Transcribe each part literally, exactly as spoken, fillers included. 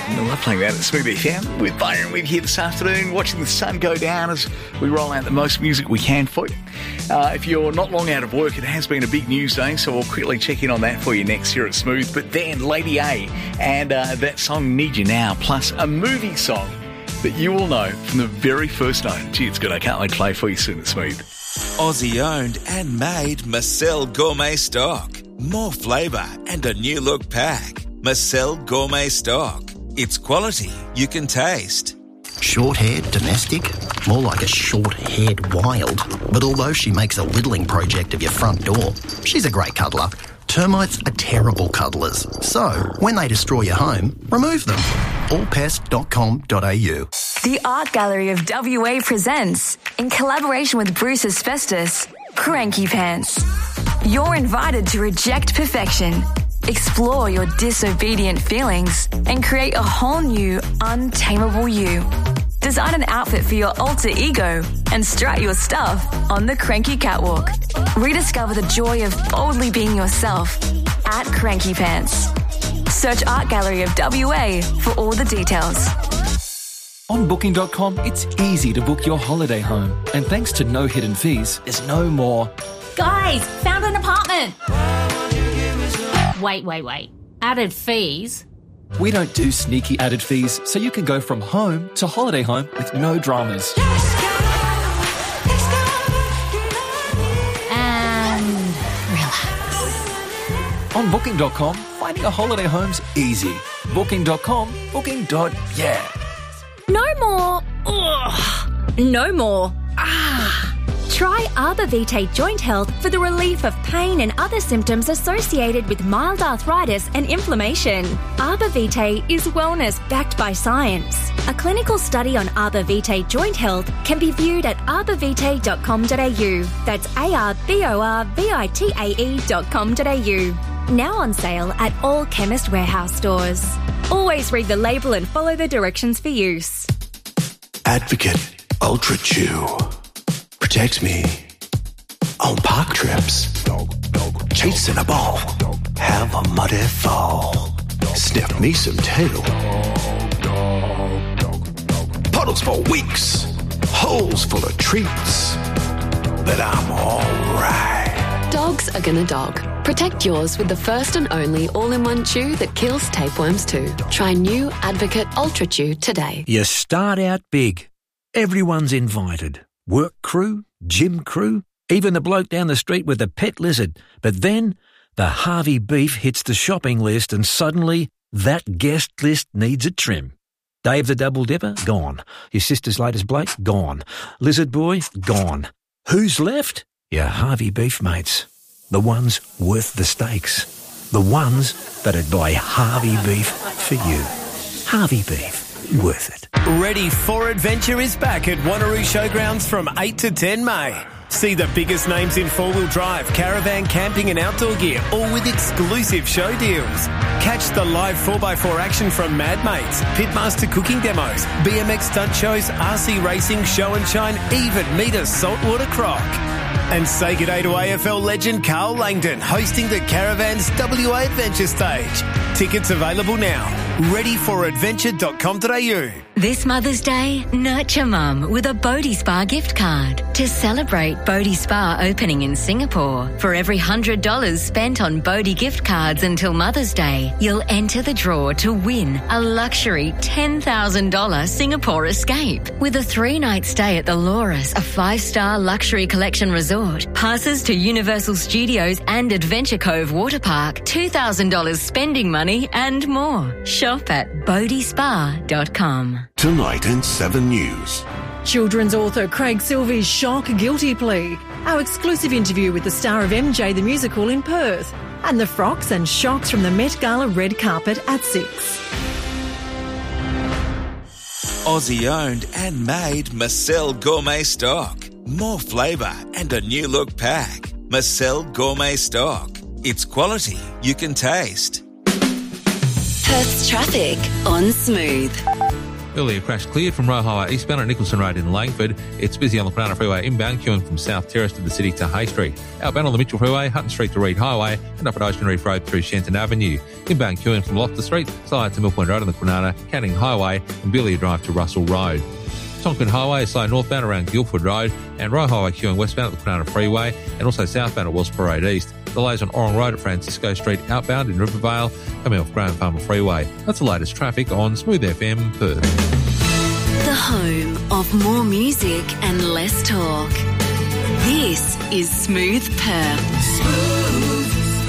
I love playing that at Smooth F M with Byron with here this afternoon, watching the sun go down as we roll out the most music we can for you. Uh, if you're not long out of work, it has been a big news day, so we'll quickly check in on that for you next here at Smooth. But then Lady A and uh, that song Need You Now, plus a movie song that you will know from the very first note. Gee, it's good. I can't wait to play for you soon at Smooth. Aussie owned and made Marcel Gourmet Stock. More flavour and a new look pack. Marcel Gourmet Stock. It's quality you can taste. Short-haired domestic? More like a short-haired wild. But although she makes a whittling project of your front door, she's a great cuddler. Termites are terrible cuddlers. So, when they destroy your home, remove them. all pest dot com dot a u. The Art Gallery of W A presents, in collaboration with Bruce Asbestos, Cranky Pants. You're invited to reject perfection, explore your disobedient feelings, and create a whole new, untamable you. Design an outfit for your alter ego and strut your stuff on the Cranky Catwalk. Rediscover the joy of boldly being yourself at Cranky Pants. Search Art Gallery of W A for all the details. On booking dot com, it's easy to book your holiday home. And thanks to no hidden fees, there's no more... Guys, found an apartment! Wait, wait, wait. Added fees? We don't do sneaky added fees, so you can go from home to holiday home with no dramas. And relax. On booking dot com, finding a holiday home's easy. booking dot com, booking. Yeah. No more. Ugh. No more. Ah. Try Arbor Vitae Joint Health for the relief of pain and other symptoms associated with mild arthritis and inflammation. Arbor Vitae is wellness backed by science. A clinical study on Arbor Vitae Joint Health can be viewed at arbor vitae dot com dot a u. That's A R B O R V I T A E dot com dot a u. Now on sale at all Chemist Warehouse stores. Always read the label and follow the directions for use. Advocate Ultra Chew. Protects me on park trips, chasing a ball, have a muddy fall, sniff me some tail, puddles for weeks, holes full of treats, but I'm alright. Dogs are gonna dog. Protect yours with the first and only all-in-one chew that kills tapeworms too. Try new Advocate Ultra Chew today. You start out big. Everyone's invited. Work crew, gym crew, even the bloke down the street with the pet lizard. But then the Harvey beef hits the shopping list and suddenly that guest list needs a trim. Dave the Double Dipper? Gone. Your sister's latest Blake? Gone. Lizard Boy? Gone. Who's left? Your Harvey beef mates. The ones worth the stakes. The ones that'd buy Harvey beef for you. Harvey beef. Worth it. Ready for Adventure is back at Wanneroo Showgrounds from eight to ten May. See the biggest names in four-wheel drive, caravan, camping and outdoor gear, all with exclusive show deals. Catch the live four by four action from Mad Mates, Pitmaster cooking demos, B M X stunt shows, R C racing, show and shine, even meet a saltwater croc. And say g'day to A F L legend Carl Langdon hosting the Caravan's W A Adventure Stage. Tickets available now. ready for adventure dot com dot a u. This Mother's Day, nurture Mum with a Bodhi Spa gift card to celebrate Bodhi Spa opening in Singapore. For every one hundred dollars spent on Bodhi gift cards until Mother's Day, you'll enter the draw to win a luxury ten thousand dollars Singapore escape with a three-night stay at the Loris, a five-star luxury collection resort, passes to Universal Studios and Adventure Cove Water Park, two thousand dollars spending money and more. Shop at bodhi spa dot com. Tonight in seven News. Children's author Craig Silvey's shock guilty plea. Our exclusive interview with the star of M J the Musical in Perth. And the frocks and shocks from the Met Gala red carpet at six. Aussie owned and made Marcel Gourmet Stock. More flavour and a new look pack. Marcel Gourmet Stock. It's quality you can taste. Perth's traffic on Smooth. Earlier crash cleared from Roe Highway eastbound at Nicholson Road in Langford. It's busy on the Kwinana Freeway inbound, queuing from South Terrace to the city to Hay Street. Outbound on the Mitchell Freeway, Hutton Street to Reed Highway, and up at Ocean Reef Road through Shenton Avenue. Inbound queuing from Loftus Street, side to Mill Point Road on the Kwinana, Canning Highway, and Belia Drive to Russell Road. Tonkin Highway is slow northbound around Guildford Road, and Roe Highway queuing westbound at the Kwinana Freeway, and also southbound at Wells Parade East. Delays on Orong Road at Francisco Street outbound in Rivervale, coming off Graham Farmer Freeway. That's the latest traffic on Smooth F M Perth. The home of more music and less talk. This is Smooth Perth. Smooth.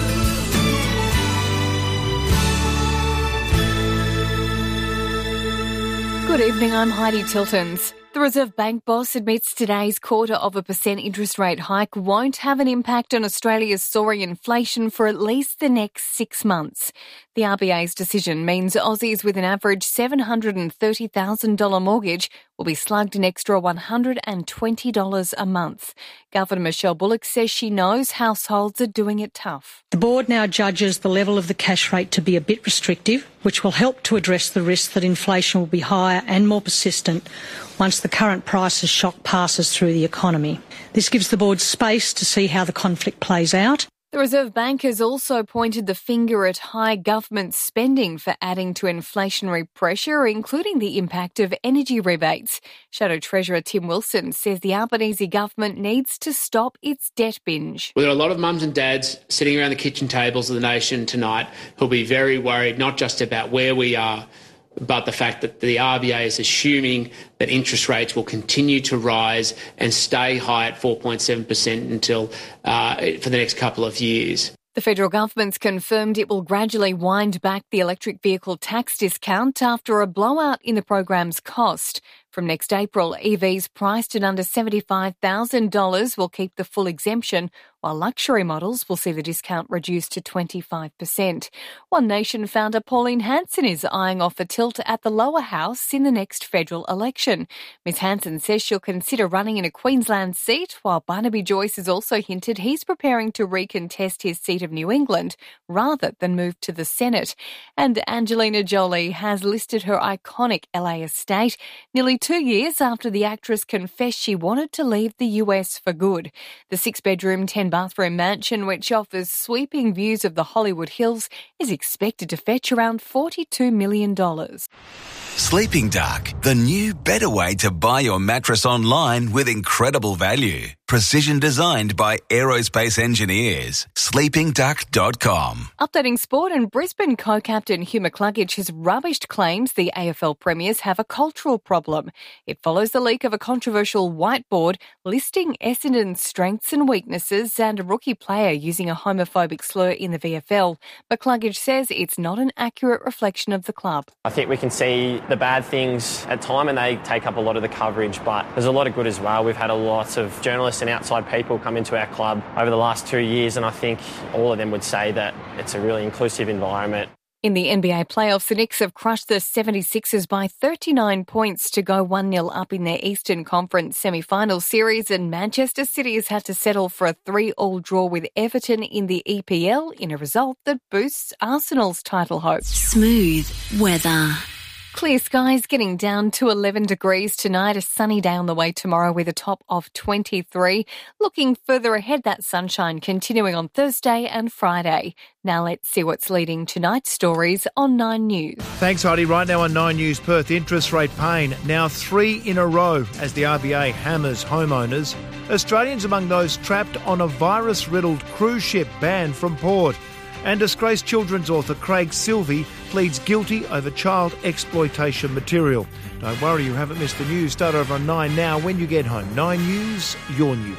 Good evening, I'm Heidi Tiltons. The Reserve Bank boss admits today's quarter of a percent interest rate hike won't have an impact on Australia's soaring inflation for at least the next six months. The R B A's decision means Aussies with an average seven hundred thirty thousand dollars mortgage will be slugged an extra one hundred twenty dollars a month. Governor Michelle Bullock says she knows households are doing it tough. The board now judges the level of the cash rate to be a bit restrictive, which will help to address the risk that inflation will be higher and more persistent once the current prices shock passes through the economy. This gives the board space to see how the conflict plays out. The Reserve Bank has also pointed the finger at high government spending for adding to inflationary pressure, including the impact of energy rebates. Shadow Treasurer Tim Wilson says the Albanese government needs to stop its debt binge. Well, there are a lot of mums and dads sitting around the kitchen tables of the nation tonight who'll be very worried, not just about where we are, but the fact that the R B A is assuming that interest rates will continue to rise and stay high at four point seven percent until uh, for the next couple of years. The federal government's confirmed it will gradually wind back the electric vehicle tax discount after a blowout in the program's cost. From next April, E Vs priced at under seventy-five thousand dollars will keep the full exemption, while luxury models will see the discount reduced to twenty-five percent. One Nation founder Pauline Hanson is eyeing off a tilt at the lower house in the next federal election. Miz Hanson says she'll consider running in a Queensland seat, while Barnaby Joyce has also hinted he's preparing to recontest his seat of New England rather than move to the Senate. And Angelina Jolie has listed her iconic L A estate nearly two years after the actress confessed she wanted to leave the U S for good. The six-bedroom, ten-bathroom mansion, which offers sweeping views of the Hollywood Hills, is expected to fetch around forty-two million dollars. Sleeping Duck, the new better way to buy your mattress online with incredible value. Precision designed by aerospace engineers. sleeping duck dot com. Updating sport, and Brisbane co-captain Hugh McCluggage has rubbished claims the A F L premiers have a cultural problem. It follows the leak of a controversial whiteboard listing Essendon's strengths and weaknesses and a rookie player using a homophobic slur in the V F L. McCluggage says it's not an accurate reflection of the club. I think we can see the bad things at time and they take up a lot of the coverage, but there's a lot of good as well. We've had a lot of journalists and outside people come into our club over the last two years and I think all of them would say that it's a really inclusive environment. In the N B A playoffs, the Knicks have crushed the seventy-sixers by thirty-nine points to go one nil up in their Eastern Conference semi-final series, and Manchester City has had to settle for a three-all draw with Everton in the E P L in a result that boosts Arsenal's title hopes. Smooth weather. Clear skies, getting down to eleven degrees tonight. A sunny day on the way tomorrow with a top of twenty-three. Looking further ahead, that sunshine continuing on Thursday and Friday. Now let's see what's leading tonight's stories on Nine News. Thanks, Heidi. Right now on Nine News, Perth interest rate pain. Now three in a row as the R B A hammers homeowners. Australians among those trapped on a virus-riddled cruise ship banned from port. And disgraced children's author Craig Silvey pleads guilty over child exploitation material. Don't worry, you haven't missed the news. Start over on Nine now when you get home. Nine News, your news.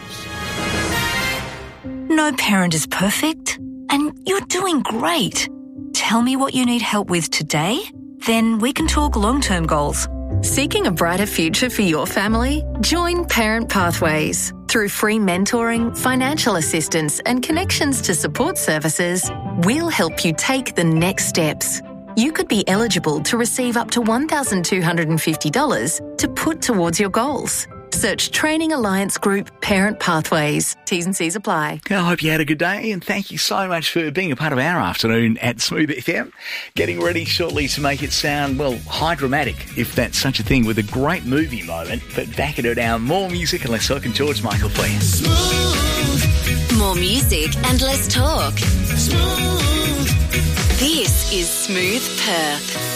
No parent is perfect, and you're doing great. Tell me what you need help with today, then we can talk long-term goals. Seeking a brighter future for your family? Join Parent Pathways. Through free mentoring, financial assistance and connections to support services, we'll help you take the next steps. You could be eligible to receive up to one thousand two hundred fifty dollars to put towards your goals. Search Training Alliance Group Parent Pathways. T's and C's apply. I hope you had a good day, and thank you so much for being a part of our afternoon at Smooth F M. Getting ready shortly to make it sound, well, high dramatic, if that's such a thing, with a great movie moment. But back at it now, more music and less talk, and George Michael, please. Smooth. More music and less talk. Smooth. This is Smooth Perth.